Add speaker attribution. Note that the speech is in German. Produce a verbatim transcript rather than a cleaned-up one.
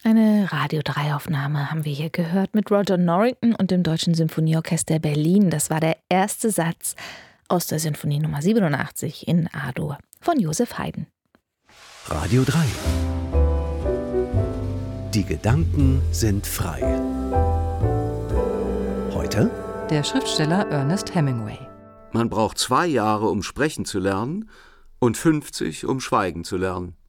Speaker 1: Eine Radio drei Aufnahme haben wir hier gehört mit Roger Norrington und dem Deutschen Symphonieorchester Berlin. Das war der erste Satz aus der Sinfonie Nummer siebenundachtzig in A-Dur von Joseph Haydn.
Speaker 2: Radio drei. Die Gedanken sind frei. Heute
Speaker 3: der Schriftsteller Ernest Hemingway.
Speaker 4: Man braucht zwei Jahre, um sprechen zu lernen und fünfzig, um schweigen zu lernen.